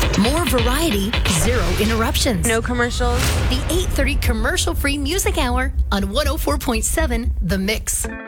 More variety, zero interruptions. No commercials. The 8:30 commercial-free music hour on 104.7 The Mix.